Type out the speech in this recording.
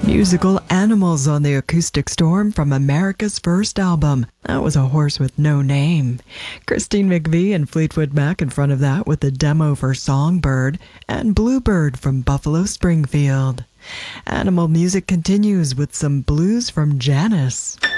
Musical Animals on the Acoustic Storm from America's first album. That was A Horse with No Name. Christine McVie and Fleetwood Mac in front of that with the demo for Songbird, and Bluebird from Buffalo Springfield. Animal music continues with some blues from Janis.